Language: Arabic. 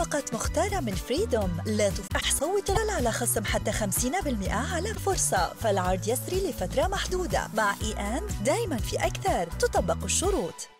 فقط مختارة من فريدوم. لا تفرح صوت على خصم حتى 50% على فرصة، فالعرض يسري لفترة محدودة. مع دايما في أكثر، تطبق الشروط.